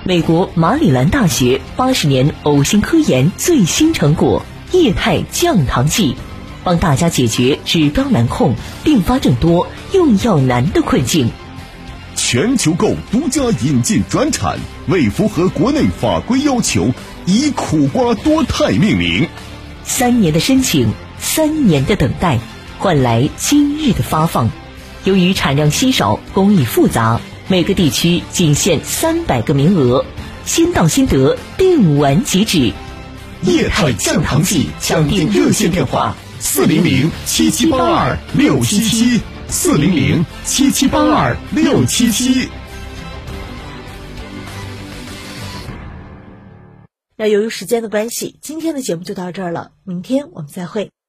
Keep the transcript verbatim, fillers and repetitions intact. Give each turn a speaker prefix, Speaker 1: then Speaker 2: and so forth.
Speaker 1: 美国马里兰大学八十年呕心科研最新成果液态降糖剂，帮大家解决指标难控、并发症多、用药难的困境。
Speaker 2: 全球购独家引进专产，为符合国内法规要求，以苦瓜多肽命名。
Speaker 1: 三年的申请，三年的等待，换来今日的发放。由于产量稀少，工艺复杂，每个地区仅限三百个名额，先到先得，订完即止。
Speaker 2: 液态降糖剂抢订热线电话：四零零七七八二六七七，四零零七七八二六七七。
Speaker 3: 那由于时间的关系，今天的节目就到这儿了，明天我们再会。